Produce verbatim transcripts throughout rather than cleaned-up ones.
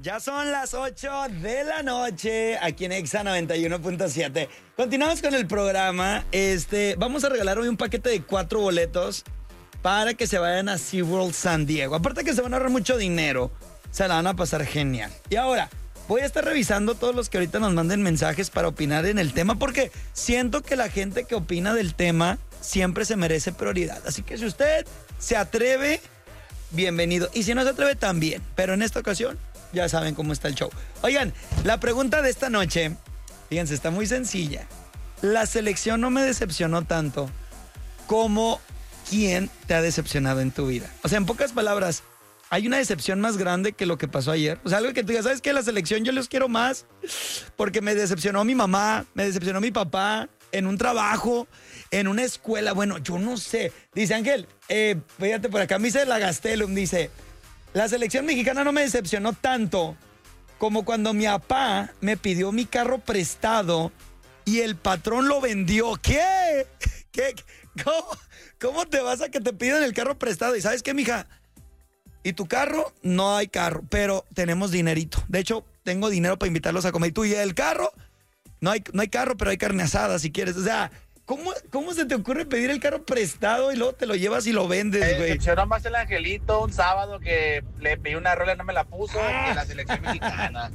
Ya son las ocho de la noche aquí en Exa noventa y uno punto siete. Continuamos con el programa. Este, vamos a regalar hoy un paquete de cuatro boletos para que se vayan a SeaWorld San Diego. Aparte que se van a ahorrar mucho dinero, se la van a pasar genial. Y ahora, voy a estar revisando todos los que ahorita nos manden mensajes para opinar en el tema, porque siento que la gente que opina del tema siempre se merece prioridad. Así que si usted se atreve, bienvenido. Y si no se atreve, también. Pero en esta ocasión, ya saben cómo está el show. Oigan, la pregunta de esta noche, fíjense, está muy sencilla. La selección no me decepcionó tanto como quién te ha decepcionado en tu vida. O sea, en pocas palabras, ¿hay una decepción más grande que lo que pasó ayer? O sea, algo que tú digas, ¿sabes qué? La selección yo los quiero más porque me decepcionó mi mamá, me decepcionó mi papá, en un trabajo, en una escuela. Bueno, yo no sé. Dice Ángel, eh, fíjate por acá, me dice la Gastelum, dice, la selección mexicana no me decepcionó tanto como cuando mi papá me pidió mi carro prestado y el patrón lo vendió. ¿Qué? ¿Qué? ¿Cómo, cómo te vas a que te pidan el carro prestado? ¿Y sabes qué, mija? ¿Y tu carro? No hay carro, pero tenemos dinerito. De hecho, tengo dinero para invitarlos a comer. ¿Y tú y el carro? No hay, no hay carro, pero hay carne asada si quieres. O sea, ¿cómo, ¿cómo se te ocurre pedir el carro prestado y luego te lo llevas y lo vendes, Me güey? decepcionó más el Angelito un sábado que le pedí una rola y no me la puso Ah. que la selección mexicana.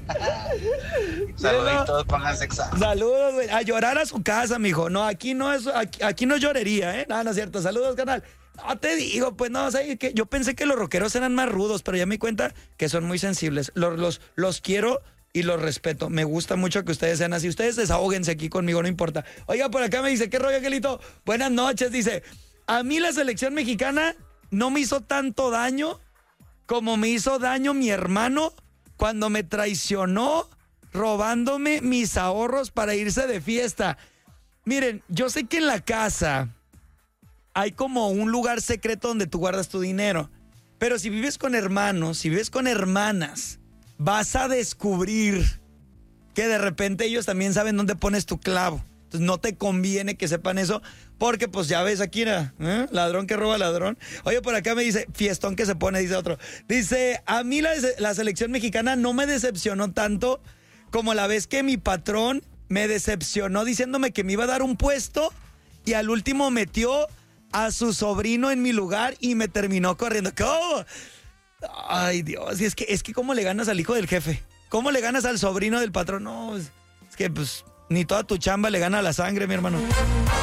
Saluditos, pónganse Exa. Saludos, güey. A llorar a su casa, mijo. No, aquí no es, aquí, aquí no es llorería, ¿eh? No, no es cierto. Saludos, canal. No te digo, pues no, o sea, que yo pensé que los rockeros eran más rudos, pero ya me di cuenta que son muy sensibles. Los, los, los quiero y los respeto. Me gusta mucho que ustedes sean así. Ustedes desahóguense aquí conmigo, no importa. Oiga, por acá me dice, ¿qué rollo, Angelito? Buenas noches, dice. A mí la selección mexicana no me hizo tanto daño como me hizo daño mi hermano cuando me traicionó robándome mis ahorros para irse de fiesta. Miren, yo sé que en la casa hay como un lugar secreto donde tú guardas tu dinero. Pero si vives con hermanos, si vives con hermanas, vas a descubrir que de repente ellos también saben dónde pones tu clavo. Entonces no te conviene que sepan eso, porque pues ya ves aquí, ¿eh? Ladrón que roba ladrón. Oye, por acá me dice, fiestón que se pone, dice otro. Dice, a mí la, la selección mexicana no me decepcionó tanto como la vez que mi patrón me decepcionó diciéndome que me iba a dar un puesto y al último metió a su sobrino en mi lugar y me terminó corriendo. ¿Cómo? Ay, Dios, y es que, es que ¿cómo le ganas al hijo del jefe? ¿Cómo le ganas al sobrino del patrón? No, es, es que pues ni toda tu chamba le gana la sangre, mi hermano.